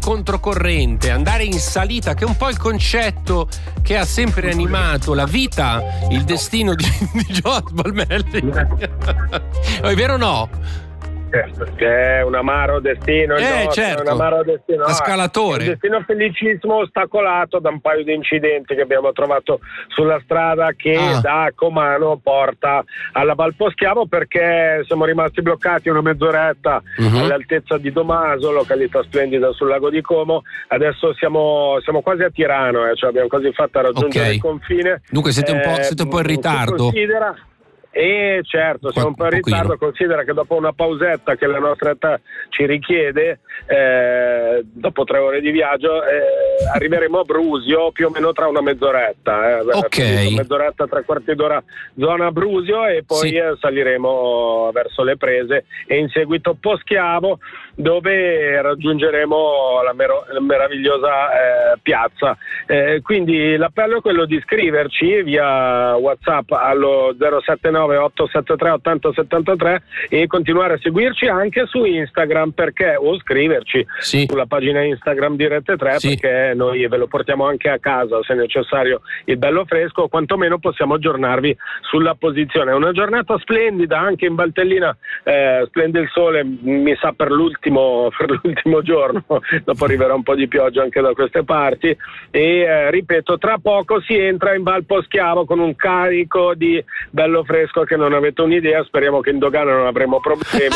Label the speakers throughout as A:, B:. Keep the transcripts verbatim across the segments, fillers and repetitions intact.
A: controcorrente, andare in salita, che è un po' il concetto che ha sempre animato la vita, il destino di, di Joe Balmelli. È vero o no?
B: Che è un amaro destino,
A: eh,
B: no,
A: certo.
B: È un amaro destino.
A: Da scalatore.
B: È un destino felicissimo, ostacolato da un paio di incidenti che abbiamo trovato sulla strada che
A: ah.
B: da Comano porta alla Val Poschiavo, perché siamo rimasti bloccati una mezz'oretta uh-huh. all'altezza di Domaso, località splendida sul lago di Como. Adesso siamo, siamo quasi a Tirano, eh, cioè abbiamo quasi fatto a raggiungere
A: okay.
B: il confine.
A: Dunque siete un po', eh, siete un po' in ritardo.
B: Considera E eh, certo, siamo un po' in ritardo. Considera che dopo una pausetta che la nostra età ci richiede, eh, dopo tre ore di viaggio, eh, arriveremo a Brusio più o meno tra una mezz'oretta. Eh,
A: ok.
B: Mezz'oretta, tre quarti d'ora zona Brusio, e poi sì. eh, saliremo verso le prese e in seguito Poschiavo, dove raggiungeremo la, mero- la meravigliosa eh, piazza. Eh, quindi l'appello è quello di scriverci via WhatsApp allo zero sette nove otto sette tre otto zero sette tre e continuare a seguirci anche su Instagram, perché o scriverci
A: sì.
B: sulla pagina Instagram di Rete tre, sì. perché noi ve lo portiamo anche a casa se necessario il bello fresco, o quantomeno possiamo aggiornarvi sulla posizione. È una giornata splendida anche in Valtellina, eh, splende il sole, mi sa per l'ultimo, per l'ultimo giorno, dopo arriverà un po' di pioggia anche da queste parti e eh, ripeto, tra poco si entra in Val Poschiavo con un carico di bello fresco che non avete un'idea. Speriamo che in dogana non avremo problemi.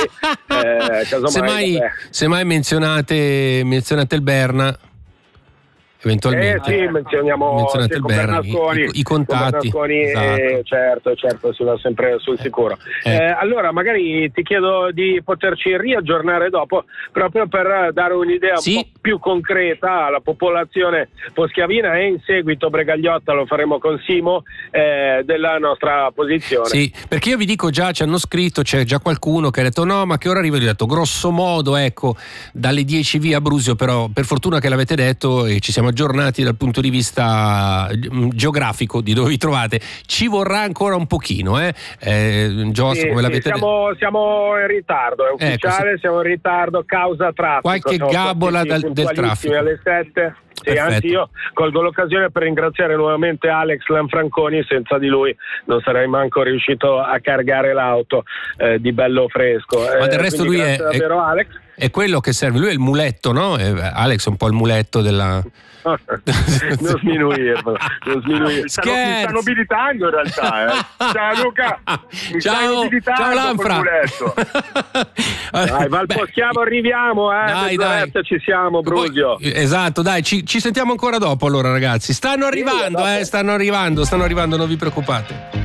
B: eh,
A: semmai, semmai menzionate, menzionate il Berna eventualmente.
B: Eh sì, menzioniamo sì,
A: il Berna, i, i, i contatti.
B: Esatto. Eh, certo, certo, si va sempre sul sicuro. Eh. Eh, allora magari ti chiedo di poterci riaggiornare dopo, proprio per dare un'idea
A: sì.
B: un po' più concreta alla popolazione poschiavina, e in seguito Bregagliotta lo faremo con Simo, eh, della nostra posizione.
A: Sì, perché io vi dico già, ci hanno scritto, c'è già qualcuno che ha detto no, ma che ora arriva? Io ho detto grosso modo, ecco, dalle dieci via Brusio, però per fortuna che l'avete detto e ci siamo aggiornati dal punto di vista geografico di dove vi trovate. Ci vorrà ancora un pochino, eh, eh Gios,
B: sì,
A: come
B: sì,
A: l'avete
B: siamo,
A: detto?
B: Siamo in ritardo, è ufficiale, ecco, siamo in ritardo causa traffico.
A: Qualche
B: siamo
A: gabola dal, del traffico.
B: Alle sette. Sì, anzi io colgo l'occasione per ringraziare nuovamente Alex Lanfranconi, senza di lui non sarei manco riuscito a caricare l'auto eh, di bello fresco.
A: Ma del resto lui è,
B: davvero,
A: è,
B: Alex.
A: È quello che serve, lui è il muletto, no? Alex è un po' il muletto della...
B: non sminuirlo, non sminuirlo. Mi stanno, mi stanno abilitando in realtà, eh. Ciao Luca, mi
A: ciao, ciao Lanfra.
B: Dai, Val Poschiavo arriviamo, eh.
A: Dai, dai.
B: Ci siamo, Brusio.
A: Poi, esatto, dai, ci, ci sentiamo ancora dopo allora, ragazzi. Stanno arrivando, sì, eh, stanno arrivando, stanno arrivando, non vi preoccupate.